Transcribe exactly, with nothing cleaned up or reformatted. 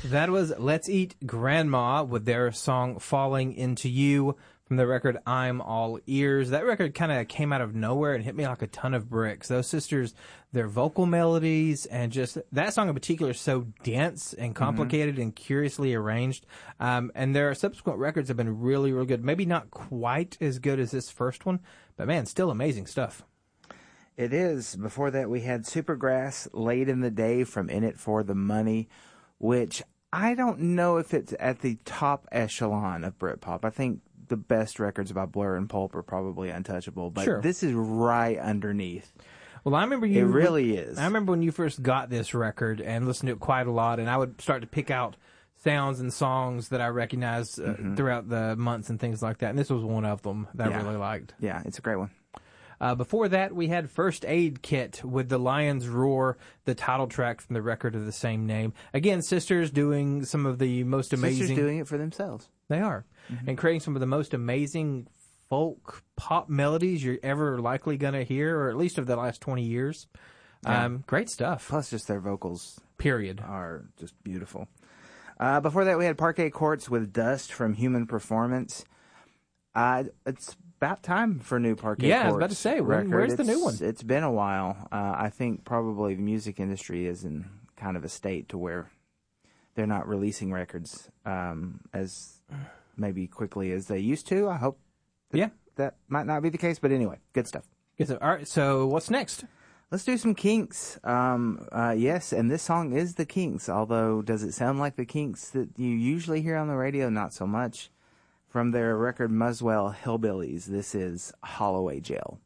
That was Let's Eat Grandma with their song Falling Into You from the record I'm All Ears. That record kind of came out of nowhere and hit me like a ton of bricks. Those sisters, their vocal melodies, and just that song in particular is so dense and complicated mm-hmm. and curiously arranged. Um, and their subsequent records have been really, really good. Maybe not quite as good as this first one, but man, still amazing stuff. It is. Before that, we had Supergrass, Late in the Day from In It for the Money, which I don't know if it's at the top echelon of Britpop. I think the best records by Blur and Pulp are probably Untouchable, but sure. this is right underneath. Well, I remember you. It really is. I remember when you first got this record and listened to it quite a lot, and I would start to pick out sounds and songs that I recognized uh, mm-hmm. throughout the months and things like that, and this was one of them that yeah. I really liked. Yeah, it's a great one. Uh, before that, we had First Aid Kit with The Lion's Roar, the title track from the record of the same name. Again, sisters doing some of the most amazing... Sisters doing it for themselves. They are. Mm-hmm. And creating some of the most amazing folk pop melodies you're ever likely going to hear, or at least of the last twenty years. Yeah. Um, great stuff. Plus just their vocals... Period. ...are just beautiful. Uh, before that, we had Parquet Courts with Dust from Human Performance. Uh, it's... about time for new Parquet yeah, Courts. I was about to say, when, where's it's, the new one? It's been a while. Uh, I think probably the music industry is in kind of a state to where they're not releasing records um, as maybe quickly as they used to. I hope that, yeah. that might not be the case, but anyway, good stuff. Good stuff. All right, so what's next? Let's do some Kinks. Um, uh, yes, and this song is the Kinks, although does it sound like the Kinks that you usually hear on the radio? Not so much. From their record Muswell Hillbillies, this is Holloway Jail.